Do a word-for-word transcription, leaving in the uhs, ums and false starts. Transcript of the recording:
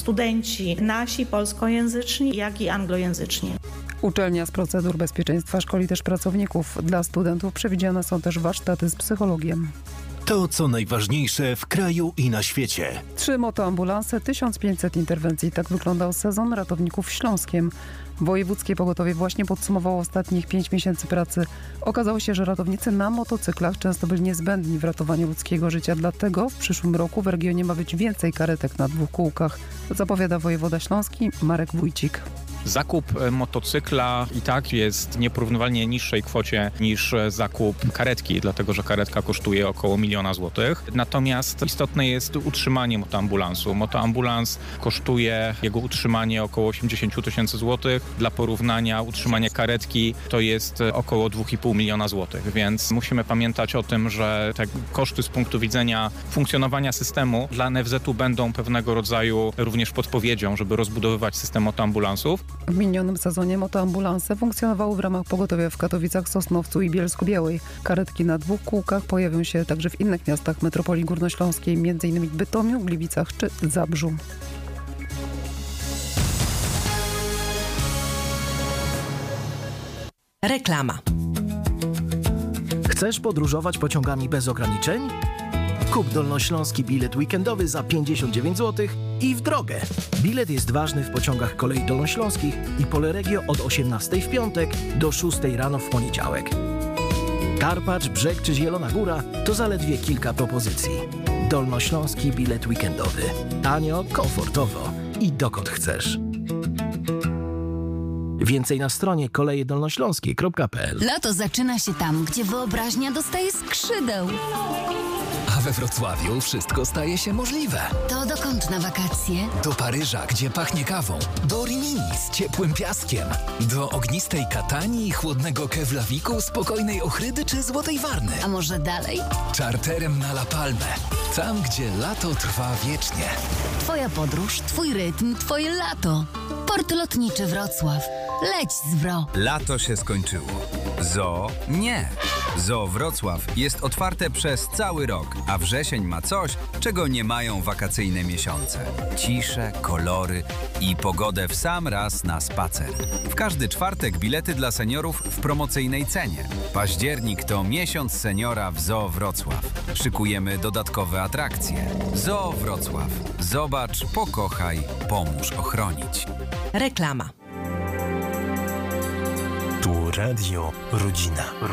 studenci nasi polskojęzyczni, jak i anglojęzyczni. Uczelnia z procedur bezpieczeństwa szkoli też pracowników. Dla studentów przewidziane są też warsztaty z psychologiem. To, co najważniejsze w kraju i na świecie. Trzy motoambulanse, tysiąc pięćset interwencji. Tak wyglądał sezon ratowników w Śląskiem. Wojewódzkie pogotowie właśnie podsumowało ostatnich pięć miesięcy pracy. Okazało się, że ratownicy na motocyklach często byli niezbędni w ratowaniu ludzkiego życia. Dlatego w przyszłym roku w regionie ma być więcej karetek na dwóch kółkach. Zapowiada wojewoda śląski Marek Wójcik. Zakup motocykla i tak jest nieporównywalnie niższej kwocie niż zakup karetki, dlatego że karetka kosztuje około miliona złotych. Natomiast istotne jest utrzymanie motoambulansu. Motoambulans kosztuje jego utrzymanie około osiemdziesiąt tysięcy złotych. Dla porównania utrzymanie karetki to jest około dwa i pół miliona złotych, więc musimy pamiętać o tym, że te koszty z punktu widzenia funkcjonowania systemu dla N F Z-u będą pewnego rodzaju również podpowiedzią, żeby rozbudowywać system motoambulansów. W minionym sezonie motoambulanse funkcjonowały w ramach pogotowia w Katowicach, Sosnowcu i Bielsku-Białej. Karetki na dwóch kółkach pojawią się także w innych miastach metropolii górnośląskiej, m.in. w Bytomiu, Gliwicach czy Zabrzu. Reklama. Chcesz podróżować pociągami bez ograniczeń? Kup dolnośląski bilet weekendowy za pięćdziesiąt dziewięć złotych i w drogę. Bilet jest ważny w pociągach kolei dolnośląskich i Poleregio od osiemnastej w piątek do szóstej rano w poniedziałek. Karpacz, Brzeg czy Zielona Góra to zaledwie kilka propozycji. Dolnośląski bilet weekendowy. Tanio, komfortowo i dokąd chcesz. Więcej na stronie kolejedolnośląskie kropka p l. Lato zaczyna się tam, gdzie wyobraźnia dostaje skrzydeł. A we Wrocławiu wszystko staje się możliwe. To dokąd na wakacje? Do Paryża, gdzie pachnie kawą. Do Rimini z ciepłym piaskiem. Do ognistej Katanii, chłodnego Keflaviku, spokojnej Ochrydy czy Złotej Warny. A może dalej? Czarterem na La Palmę. Tam, gdzie lato trwa wiecznie. Twoja podróż, twój rytm, twoje lato. Port Lotniczy Wrocław. Leć z Wro. Lato się skończyło. Zoo nie. Zoo Wrocław jest otwarte przez cały rok, a wrzesień ma coś, czego nie mają wakacyjne miesiące. Ciszę, kolory i pogodę w sam raz na spacer. W każdy czwartek bilety dla seniorów w promocyjnej cenie. Październik to miesiąc seniora w Zoo Wrocław. Szykujemy dodatkowe atrakcje. Zoo Wrocław. Zobacz, pokochaj, pomóż ochronić. Reklama. Tu Radio Rodzina.